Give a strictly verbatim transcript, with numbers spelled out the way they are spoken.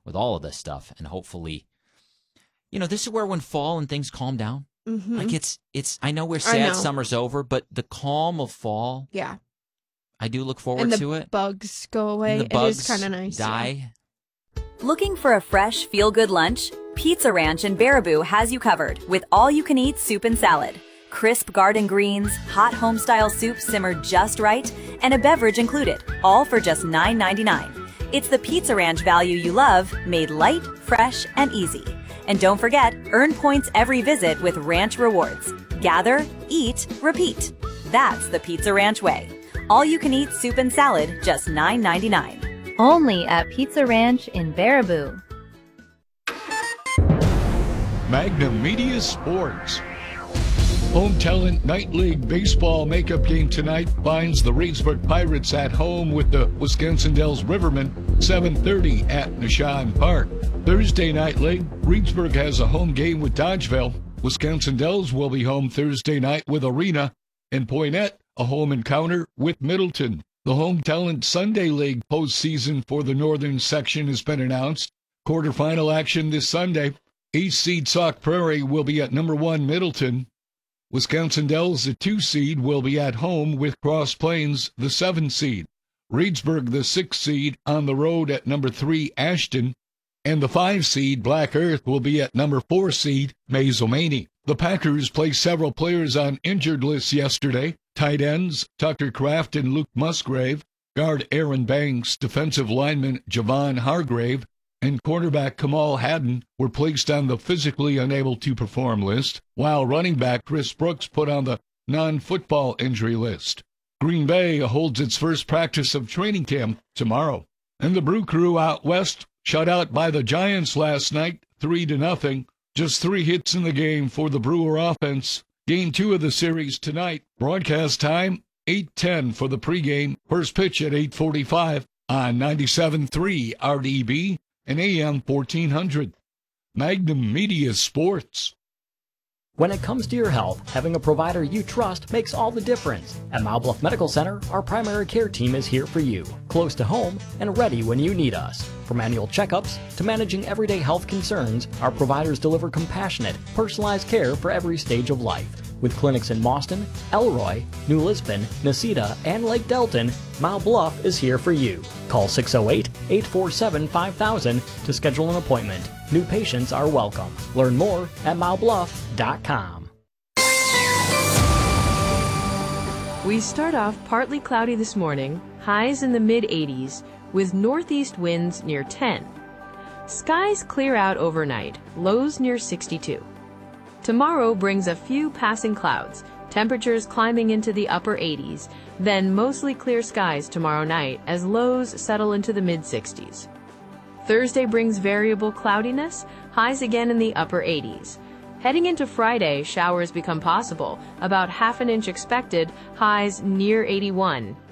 with all of this stuff. And hopefully, you know, this is where when fall and things calm down, mm-hmm. like it's, it's, I know we're sad know. summer's over, but the calm of fall, yeah, I do look forward and the to it. bugs go away. And the It bugs is kind of nice. die. Yeah. Looking for a fresh, feel-good lunch? Pizza Ranch in Baraboo has you covered with all-you-can-eat soup and salad. Crisp garden greens, hot home-style soup simmered just right, and a beverage included, all for just nine ninety-nine. It's the Pizza Ranch value you love, made light, fresh, and easy. And don't forget, earn points every visit with Ranch Rewards. Gather, eat, repeat. That's the Pizza Ranch way. All-you-can-eat soup and salad, just nine ninety-nine. Only at Pizza Ranch in Baraboo. Magnum Media Sports. Home Talent Night League Baseball makeup game tonight finds the Reedsburg Pirates at home with the Wisconsin Dells Rivermen, seven thirty at Nishan Park. Thursday Night League, Reedsburg has a home game with Dodgeville. Wisconsin Dells will be home Thursday night with Arena, and Poynette a home encounter with Middleton. The Home Talent Sunday League postseason for the northern section has been announced. Quarterfinal action this Sunday. Eight-seed Sauk Prairie will be at number one Middleton. Wisconsin Dells, the two-seed, will be at home with Cross Plains, the seven-seed. Reedsburg, the six-seed, on the road at number three Ashton. And the five-seed Black Earth will be at number four-seed Maizomanie. The Packers placed several players on injured lists yesterday. Tight ends Tucker Kraft and Luke Musgrave, guard Aaron Banks, defensive lineman Javon Hargrave, and cornerback Kamal Haddon were placed on the physically unable to perform list, while running back Chris Brooks put on the non-football injury list. Green Bay holds its first practice of training camp tomorrow. And the Brew Crew out west shut out by the Giants last night, three to nothing. Just three hits in the game for the Brewer offense. Game two of the series tonight. Broadcast time, eight ten for the pregame. First pitch at eight forty-five on ninety-seven point three R D B and A M fourteen hundred. Magnum Media Sports. When it comes to your health, having a provider you trust makes all the difference. At Mile Bluff Medical Center, our primary care team is here for you, close to home and ready when you need us. From annual checkups to managing everyday health concerns, our providers deliver compassionate, personalized care for every stage of life. With clinics in Mauston, Elroy, New Lisbon, Necedah, and Lake Delton, Mile Bluff is here for you. Call six oh eight, eight four seven, five thousand to schedule an appointment. New patients are welcome. Learn more at mile bluff dot com. We start off partly cloudy this morning, highs in the mid eighties, with northeast winds near ten. Skies clear out overnight, lows near sixty-two. Tomorrow brings a few passing clouds, temperatures climbing into the upper eighties, then mostly clear skies tomorrow night as lows settle into the mid sixties. Thursday brings variable cloudiness, highs again in the upper eighties. Heading into Friday, showers become possible, about half an inch expected, highs near eighty-one.